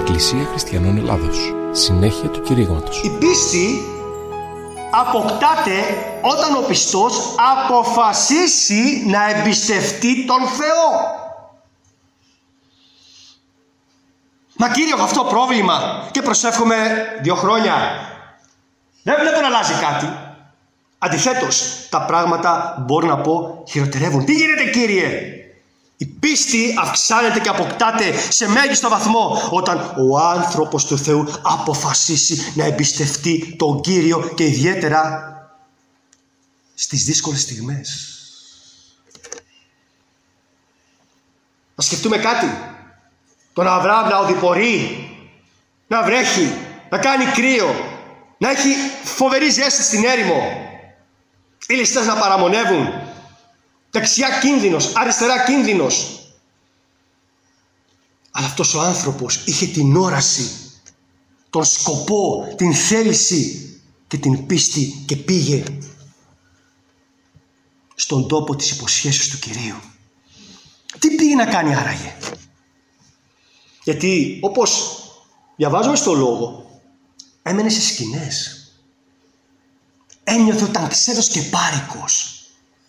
Εκκλησία Χριστιανών Ελλάδος. Συνέχεια του κηρύγματος. Η πίστη αποκτάται όταν ο πιστός αποφασίσει να εμπιστευτεί τον Θεό. Μα Κύριε, έχω αυτό το πρόβλημα και προσεύχομαι 2 χρόνια. Δεν βλέπω να αλλάζει κάτι. Αντιθέτως, τα πράγματα μπορώ να πω χειροτερεύουν. Τι γίνεται, Κύριε? Η πίστη αυξάνεται και αποκτάται σε μέγιστο βαθμό όταν ο άνθρωπος του Θεού αποφασίσει να εμπιστευτεί τον Κύριο και ιδιαίτερα στις δύσκολες στιγμές. Να σκεφτούμε κάτι. Τον Αβραάμ να οδηπορεί, να βρέχει, να κάνει κρύο, να έχει φοβερή ζέστη στην έρημο, οι ληστές να παραμονεύουν, δεξιά κίνδυνος, αριστερά κίνδυνος. Αλλά αυτός ο άνθρωπος είχε την όραση, τον σκοπό, την θέληση και την πίστη και πήγε στον τόπο της υποσχέσεως του Κυρίου. Τι πήγε να κάνει άραγε? Γιατί όπως διαβάζουμε στο λόγο, έμενε σε σκηνές. Ένιωθε ότι ήταν ξένος και πάρικος.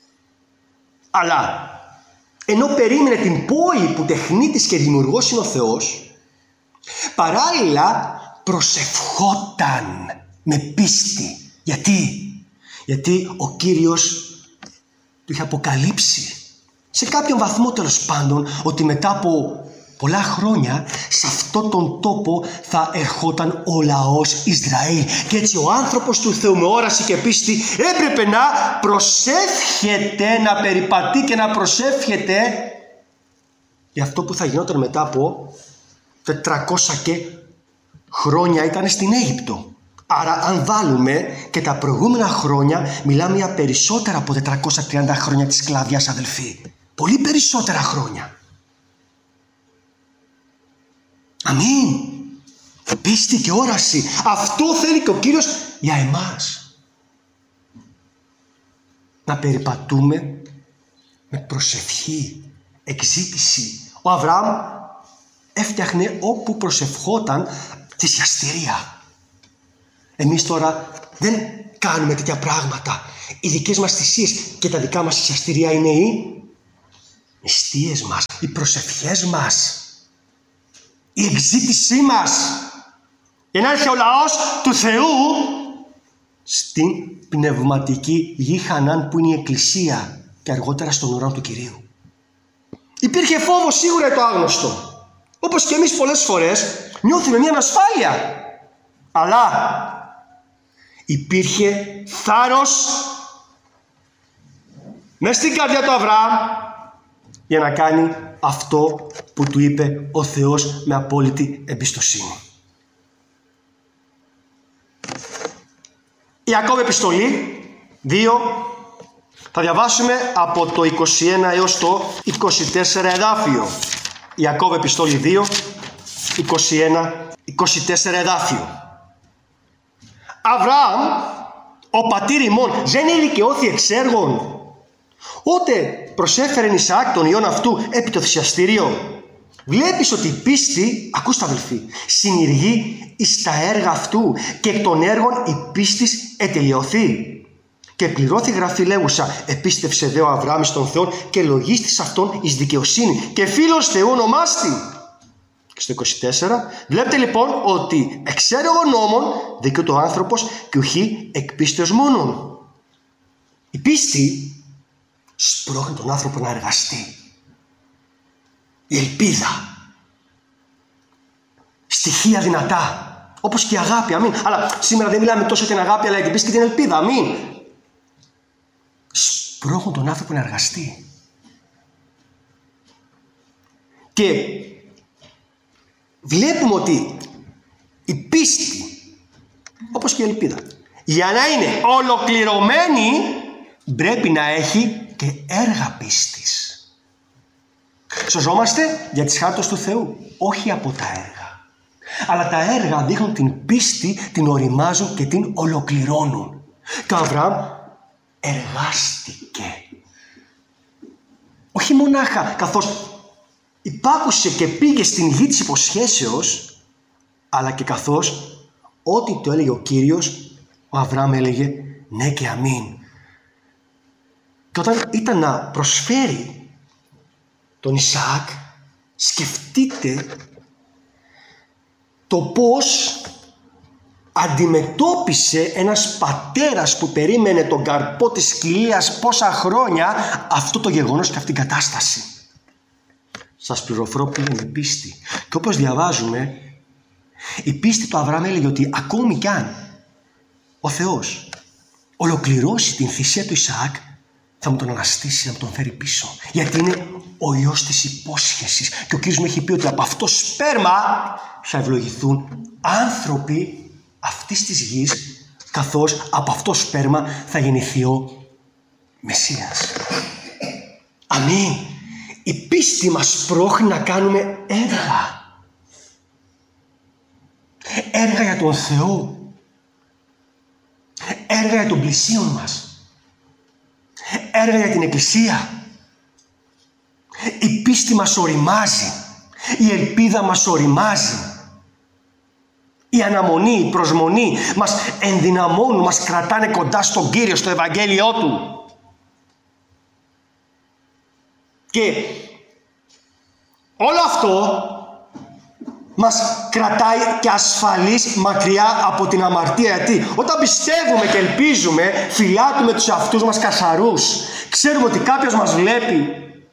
Αλλά ενώ περίμενε την πόλη που τεχνίτης και δημιουργός είναι ο Θεός, παράλληλα προσευχόταν με πίστη. Γιατί ο Κύριος του είχε αποκαλύψει σε κάποιον βαθμό, τέλος πάντων, ότι μετά από πολλά χρόνια σε αυτόν τον τόπο θα ερχόταν ο λαός Ισραήλ. Και έτσι ο άνθρωπος του Θεού με όραση και πίστη έπρεπε να προσεύχεται, να περιπατεί και να προσεύχεται για αυτό που θα γινόταν μετά από 400 και χρόνια ήταν στην Αίγυπτο. Άρα αν βάλουμε και τα προηγούμενα χρόνια, μιλάμε για περισσότερα από 430 χρόνια της σκλαβιάς, αδελφοί. Πολύ περισσότερα χρόνια. Αμήν. Πίστη και όραση. Αυτό θέλει και ο Κύριος για εμάς. Να περιπατούμε με προσευχή, εξήτηση. Ο Αβραάμ έφτιαχνε όπου προσευχόταν θυσιαστήρια. Εμείς τώρα δεν κάνουμε τέτοια πράγματα. Οι δικές μας θυσίες και τα δικά μας θυσιαστήρια είναι οι νηστείες μας, οι προσευχές μας, η εξήτησή μας, για να έρθει ο λαός του Θεού στην πνευματική γη Χανάν που είναι η Εκκλησία και αργότερα στον ουρανό του Κυρίου. Υπήρχε φόβος σίγουρα το άγνωστο, όπως και εμείς πολλές φορές νιώθουμε μια ανασφάλεια, αλλά υπήρχε θάρρος μες στην καρδιά του Αβραάμ για να κάνει αυτό που του είπε ο Θεός με απόλυτη εμπιστοσύνη. Ιακώβ επιστολή 2, θα διαβάσουμε από το 21 έως το 24 εδάφιο. Ιακώβ επιστολή 2, 21-24 εδάφιο. Αβραάμ, ο πατήρ ημών, δεν ηλικιώθη εξ έργων, ότε προσέφερεν Ισαάκ τον ιόν αυτού επί το θυσιαστήριο. Βλέπεις ότι η πίστη, ακούστε αδελφοί, συνηργεί εις τα έργα αυτού και εκ των έργων η πίστης ετελειωθεί. Και πληρώθη γραφή λέγουσα, επίστευσε δε ο Αβραάμ στον Θεό και λογίστης αυτόν εις δικαιοσύνη και φίλος Θεού ονομάστη. Και στο 24, βλέπετε λοιπόν ότι εξ έργων νόμων δικαιούται ο άνθρωπος και ουχή εκ πίστεως μόνον. Η πίστη σπρώχνει τον άνθρωπο να εργαστεί. Η ελπίδα, στοιχεία δυνατά, όπως και η αγάπη, αμήν. Αλλά σήμερα δεν μιλάμε τόσο για την αγάπη, αλλά για την πίστη και την ελπίδα, αμήν. Σπρώχνουν τον άνθρωπο να εργαστεί. Και βλέπουμε ότι η πίστη, όπως και η ελπίδα, για να είναι ολοκληρωμένη, πρέπει να έχει και έργα πίστης. Σωζόμαστε για τις χάρτες του Θεού, όχι από τα έργα. Αλλά τα έργα δείχνουν την πίστη, την οριμάζουν και την ολοκληρώνουν. Και ο Αβραάμ εργάστηκε. Όχι μονάχα καθώς υπάκουσε και πήγε στην γη της υποσχέσεως, αλλά και καθώς ό,τι το έλεγε ο Κύριος, ο Αβραάμ έλεγε ναι και αμήν. Και όταν ήταν να προσφέρει τον Ισαάκ, σκεφτείτε το πώς αντιμετώπισε ένας πατέρας που περίμενε τον καρπό της σκυλίας πόσα χρόνια αυτό το γεγονός και αυτή την κατάσταση. Σας πληροφορώ που είναι η πίστη. Και όπως διαβάζουμε, η πίστη του Αβραάμ έλεγε ότι ακόμη κι αν ο Θεός ολοκληρώσει την θυσία του Ισαάκ, θα μου τον αναστήσει, να μου τον φέρει πίσω. Γιατί είναι ο ιός της υπόσχεσης. Και ο Κύριος μου έχει πει ότι από αυτό σπέρμα θα ευλογηθούν άνθρωποι αυτής της γης, καθώς από αυτό σπέρμα θα γεννηθεί ο Μεσσίας. Αμήν. Η πίστη μας πρόχνει να κάνουμε έργα. Έργα για τον Θεό. Έργα για τον πλησίον μας. Έργα για την Εκκλησία. Η πίστη μας οριμάζει. Η ελπίδα μας οριμάζει. Η αναμονή, η προσμονή μας ενδυναμώνουν, μας κρατάνε κοντά στον Κύριο, στο Ευαγγέλιό Του. Και όλο αυτό μας κρατάει και ασφαλείς μακριά από την αμαρτία. Γιατί όταν πιστεύουμε και ελπίζουμε, φυλάτουμε τους εαυτούς μας καθαρούς. Ξέρουμε ότι κάποιος μας βλέπει.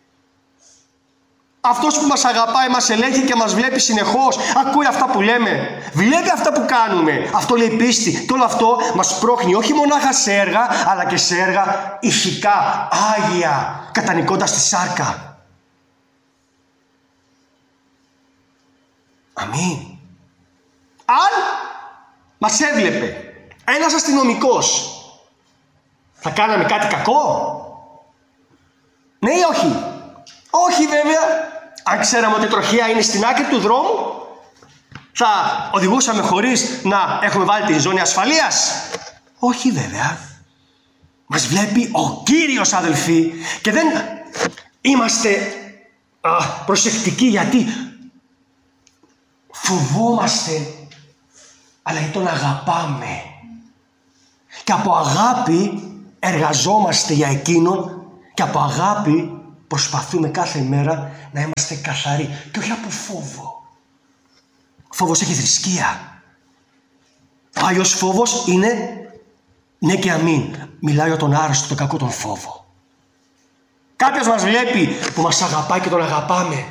Αυτός που μας αγαπάει μας ελέγχει και μας βλέπει συνεχώς. Ακούει αυτά που λέμε. Βλέπει αυτά που κάνουμε. Αυτό λέει πίστη. Και όλο αυτό μας πρόχνει όχι μονάχα σε έργα, αλλά και σε έργα ηθικά, άγια, κατανικώντας τη σάρκα. Αμήν. Αν μας έβλεπε ένας αστυνομικός, θα κάναμε κάτι κακό? Ναι ή όχι? Όχι βέβαια. Αν ξέραμε ότι η τροχιά είναι στην άκρη του δρόμου, θα οδηγούσαμε χωρίς να έχουμε βάλει τη ζώνη ασφαλείας? Όχι βέβαια. Μας βλέπει ο Κύριος, αδελφοί, και δεν είμαστε προσεκτικοί γιατί φοβόμαστε, αλλά γιατί τον αγαπάμε. Και από αγάπη εργαζόμαστε για Εκείνον και από αγάπη προσπαθούμε κάθε μέρα να είμαστε καθαροί. Και όχι από φόβο. Φόβος έχει θρησκεία. Ο Άγιος φόβος είναι ναι και αμήν. Μιλάω για τον άρρωστο, τον κακό, τον φόβο. Κάποιος μας βλέπει που μας αγαπάει και τον αγαπάμε.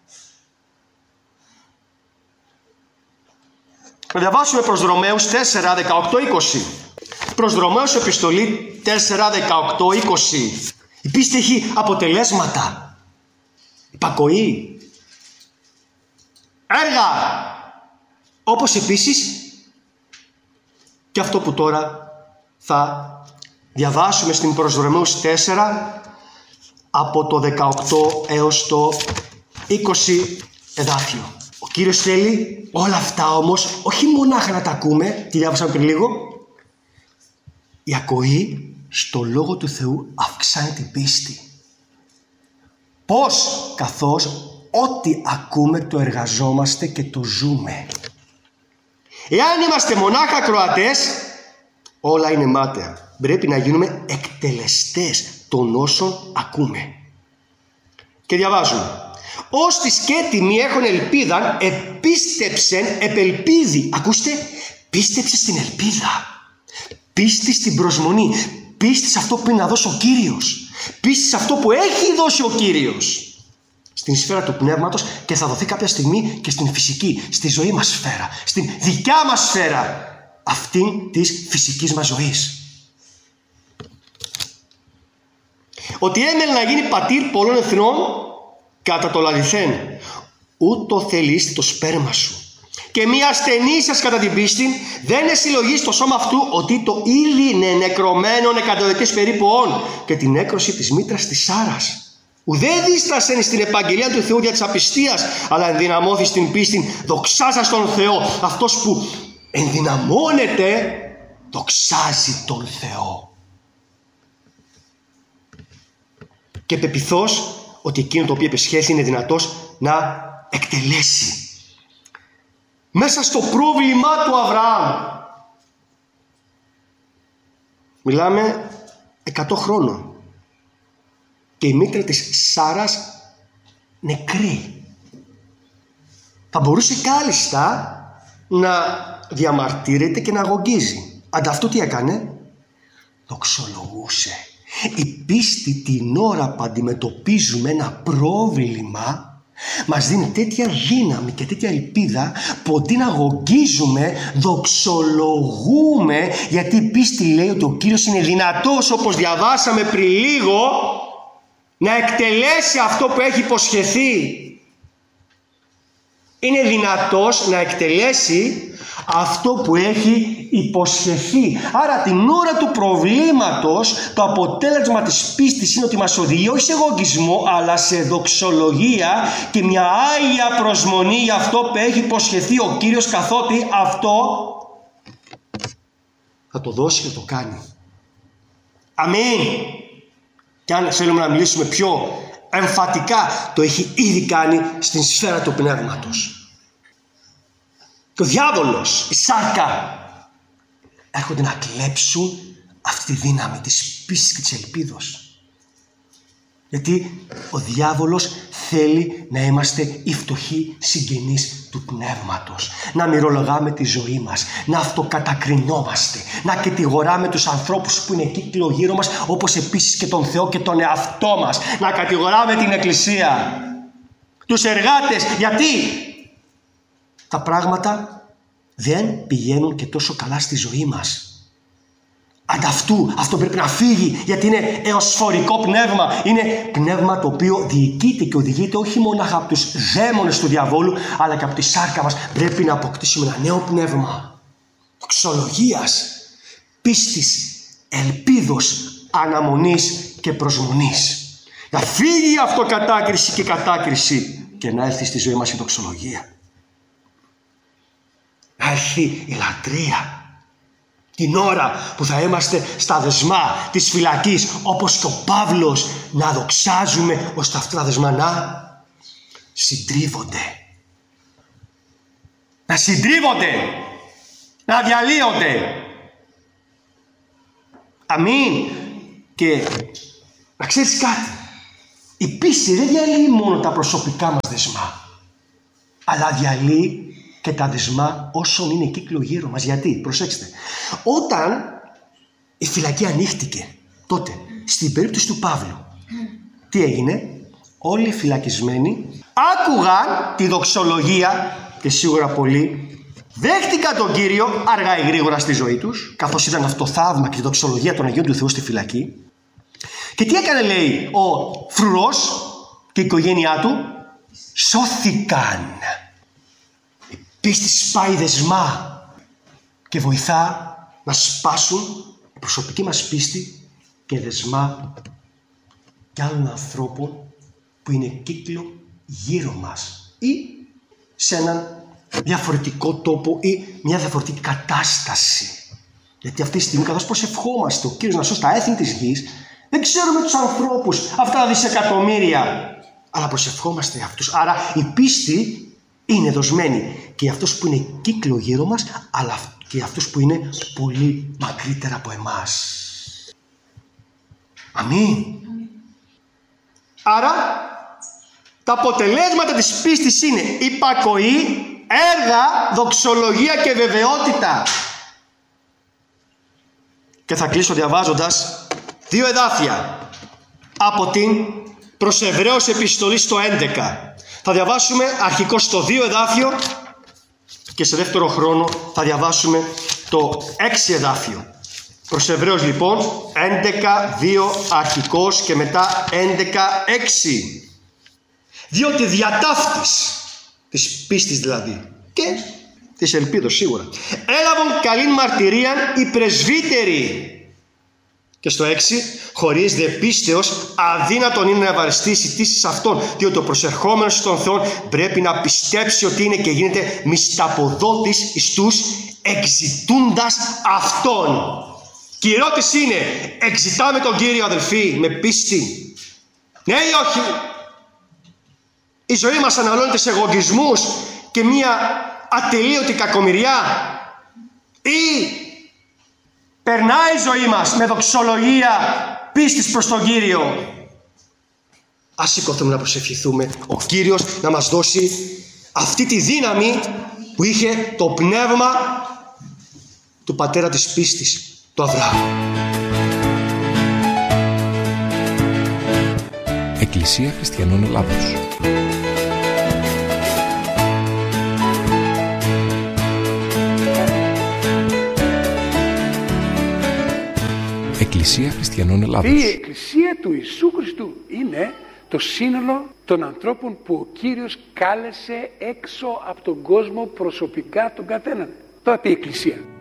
Να διαβάσουμε προς Ρωμαίους 4, 18, 20. Προς Ρωμαίους επιστολή 4, 18, 20. Η πίστη έχει αποτελέσματα. Υπακοή. Έργα. Όπως επίσης και αυτό που τώρα θα διαβάσουμε στην προς Ρωμαίους 4 από το 18 έως το 20 εδάφιο. Ο Κύριος θέλει όλα αυτά όμως όχι μονάχα να τα ακούμε, τη διάβασαμε πριν λίγο. Η ακοή στο Λόγο του Θεού αυξάνει την πίστη. Πώς? Καθώς ό,τι ακούμε το εργαζόμαστε και το ζούμε. Εάν είμαστε μονάχα ακροατές, όλα είναι μάταια. Πρέπει να γίνουμε εκτελεστές των όσων ακούμε. Και διαβάζουμε. Ως τις και έτοιμοι έχουν ελπίδαν, επίστεψεν επελπίδη. Ακούστε, πίστεψε στην ελπίδα. Πίστη στην προσμονή. Πίστη σε αυτό που είναι να δώσει ο Κύριος. Πίστη σε αυτό που έχει δώσει ο Κύριος. Στην σφαίρα του πνεύματος και θα δοθεί κάποια στιγμή και στην φυσική, στη ζωή μας σφαίρα. Στην δικιά μας σφαίρα. Αυτήν της φυσικής μας ζωής. Ότι έμελε να γίνει πατήρ πολλών εθνών κατά το λαληθέν. Ούτω θελείς το σπέρμα σου. Και μία ασθενήσας κατά την πίστη δεν εσυλλογεί στο σώμα αυτού ότι το ήδη είναι νεκρωμένον εκατοετής περίπου όν και την έκρωση της μήτρας της Σάρας. Ουδέ δίστασεν στην επαγγελία του Θεού για της απιστίας, αλλά ενδυναμώθη στην πίστη δοξάζας τον Θεό. Αυτός που ενδυναμώνεται δοξάζει τον Θεό. Και πεποιθώς ότι εκείνο το οποίο επεσχέθη είναι δυνατός να εκτελέσει. μέσα στο πρόβλημά του Αβραάμ. Μιλάμε 100 χρόνων. Και η μήτρα της Σάρας νεκρή. Θα μπορούσε κάλλιστα να διαμαρτύρεται και να αγωγίζει. Ανταυτού τι έκανε? Δοξολογούσε. Η πίστη την ώρα που αντιμετωπίζουμε ένα πρόβλημα μας δίνει τέτοια δύναμη και τέτοια ελπίδα που αντί να αγωγίζουμε, δοξολογούμε, γιατί η πίστη λέει ότι ο Κύριος είναι δυνατός, όπως διαβάσαμε πριν λίγο, να εκτελέσει αυτό που έχει υποσχεθεί. Είναι δυνατός να εκτελέσει αυτό που έχει υποσχεθεί. Άρα την ώρα του προβλήματος το αποτέλεσμα της πίστης είναι ότι μας οδηγεί όχι σε εγωγισμό, αλλά σε δοξολογία και μια άγια προσμονή για αυτό που έχει υποσχεθεί ο Κύριος, καθότι αυτό θα το δώσει και το κάνει. Αμήν. Και αν θέλουμε να μιλήσουμε πιο εμφατικά, το έχει ήδη κάνει στην σφαίρα του πνεύματος. Και ο διάβολος, η σάρκα, έρχονται να κλέψουν αυτή τη δύναμη της πίστης και της ελπίδος. Γιατί ο διάβολος θέλει να είμαστε οι φτωχοί συγγενείς του πνεύματος. Να μυρολογάμε τη ζωή μας, να αυτοκατακρινόμαστε, να κατηγοράμε τους ανθρώπους που είναι κύκλο γύρω μας, όπως επίσης και τον Θεό και τον εαυτό μας. Να κατηγοράμε την Εκκλησία, τους εργάτες. Γιατί τα πράγματα δεν πηγαίνουν και τόσο καλά στη ζωή μας. Ανταυτού αυτό πρέπει να φύγει, γιατί είναι εωσφορικό πνεύμα. Είναι πνεύμα το οποίο διοικείται και οδηγείται όχι μόνο από τους δαίμονες του διαβόλου, αλλά και από τη σάρκα μας. Πρέπει να αποκτήσουμε ένα νέο πνεύμα δοξολογίας, πίστης, ελπίδος, αναμονής και προσμονής. Να φύγει η αυτοκατάκριση και κατάκριση και να έρθει στη ζωή μας η δοξολογία. Να έρθει η λατρεία. Την ώρα που θα είμαστε στα δεσμά της φυλακής, όπως και ο Παύλος, να δοξάζουμε ώστε αυτά τα δεσμά να συντρίβονται. Να συντρίβονται. Να διαλύονται. Αμήν. Και να ξέρεις κάτι. Η πίστη δεν διαλύει μόνο τα προσωπικά μας δεσμά, αλλά διαλύει και τα δεσμά όσων είναι κύκλο γύρω μας. Γιατί? Προσέξτε. Όταν η φυλακή ανοίχτηκε, τότε στην περίπτωση του Παύλου, τι έγινε? Όλοι οι φυλακισμένοι άκουγαν τη δοξολογία και σίγουρα πολλοί δέχτηκαν τον Κύριο αργά ή γρήγορα στη ζωή τους, καθώς ήταν αυτό το θαύμα και η δοξολογία των Αγίων του Θεού στη φυλακή. Και τι έκανε, λέει, ο φρουρός και η οικογένειά του? Σώθηκαν. Η πίστη σπάει δεσμά και βοηθά να σπάσουν η προσωπική μας πίστη και δεσμά και άλλων ανθρώπων που είναι κύκλο γύρω μας ή σε έναν διαφορετικό τόπο ή μια διαφορετική κατάσταση. Γιατί αυτή τη στιγμή, καθώς προσευχόμαστε ο Κύριος να σώσει τα έθνη της γης, δεν ξέρουμε τους ανθρώπους, αυτά τα δισεκατομμύρια, αλλά προσευχόμαστε για αυτούς. Άρα η πίστη είναι δοσμένη και για αυτούς που είναι κύκλο γύρω μας, αλλά και για αυτούς που είναι πολύ μακρύτερα από εμάς. Αμήν. Άρα τα αποτελέσματα της πίστης είναι υπακοή, έργα, δοξολογία και βεβαιότητα. Και θα κλείσω διαβάζοντας 2 εδάφια από την προς Εβραίους επιστολή στο 11. Θα διαβάσουμε αρχικώς το 2 εδάφιο και σε δεύτερο χρόνο θα διαβάσουμε το 6 εδάφιο. Προς Εβραίους λοιπόν 11-2 αρχικώς και μετά 11-6. Διότι διατάφτης της πίστης δηλαδή και της ελπίδος σίγουρα έλαβαν καλήν μαρτυρίαν οι πρεσβύτεροι. Και στο 6, χωρίς δε πίστεως αδύνατον είναι να ευαριστήσει τήσεις αυτών, διότι ο προσερχόμενος στον Θεό πρέπει να πιστέψει ότι είναι και γίνεται μισθαποδότης εις τους εξητούντας αυτόν. Και η ερώτηση είναι, εξητάμε τον Κύριο αδελφοί με πίστη? Ναι ή όχι? Η ζωή μας αναλώνεται σε εγωγισμούς και μια ατελείωτη κακομοιριά? Ή περνάει η ζωή μας με δοξολογία πίστης προς τον Κύριο? Ας σηκωθούμε να προσευχηθούμε ο Κύριος να μας δώσει αυτή τη δύναμη που είχε το πνεύμα του πατέρα της πίστης, του Αβραάμ. Εκκλησία Χριστιανών Ελλάδος. Εκκλησία Χριστιανών Ελλάδος. Η Εκκλησία του Ιησού Χριστού είναι το σύνολο των ανθρώπων που ο Κύριος κάλεσε έξω από τον κόσμο προσωπικά τον καθέναν. Το είπε η Εκκλησία.